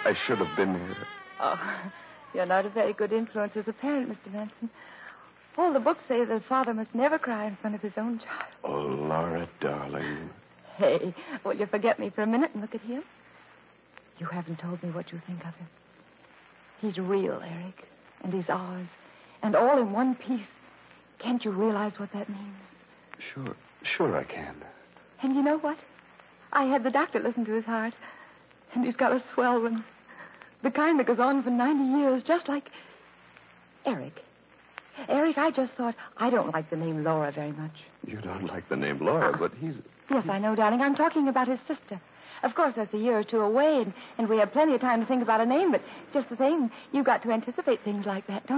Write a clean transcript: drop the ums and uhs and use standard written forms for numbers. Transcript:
I should have been here. Oh, you're not a very good influence as a parent, Mr. Manson. All the books say that a father must never cry in front of his own child. Oh, Laura, darling. Hey, will you forget me for a minute and look at him? You haven't told me what you think of him. He's real, Eric, and he's ours, and all in one piece. Can't you realize what that means? Sure I can. And you know what? I had the doctor listen to his heart, and he's got a swell one. The kind that goes on for 90 years, just like... Eric, I just thought I don't like the name Laura very much. You don't like the name Laura, but he's... Yes, I know, darling. I'm talking about his sister. Of course, that's a year or two away, and we have plenty of time to think about a name, but just the same, you've got to anticipate things like that, don't you?